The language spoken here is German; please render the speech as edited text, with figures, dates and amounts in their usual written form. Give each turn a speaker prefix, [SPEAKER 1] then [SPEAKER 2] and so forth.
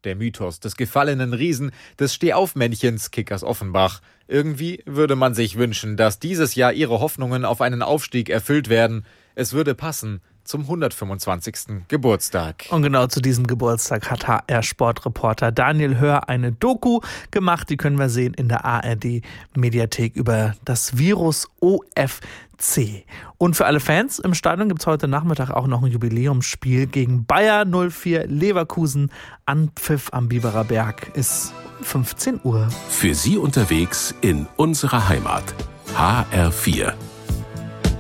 [SPEAKER 1] Der Mythos des gefallenen Riesen, des Stehaufmännchens Kickers Offenbach. Irgendwie würde man sich wünschen, dass dieses Jahr ihre Hoffnungen auf einen Aufstieg erfüllt werden. Es würde passen zum 125. Geburtstag.
[SPEAKER 2] Und genau zu diesem Geburtstag hat HR-Sportreporter Daniel Hör eine Doku gemacht. Die können wir sehen in der ARD-Mediathek über das Virus OFC. Und für alle Fans im Stadion gibt es heute Nachmittag auch noch ein Jubiläumsspiel gegen Bayer 04 Leverkusen. Anpfiff am Biberer Berg ist 15 Uhr.
[SPEAKER 3] Für Sie unterwegs in unserer Heimat. HR4.